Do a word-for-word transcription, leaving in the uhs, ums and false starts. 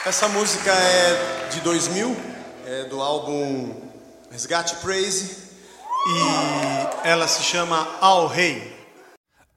Essa música é de dois mil, é do álbum Resgate Praise, E ela se chama Ao Rei.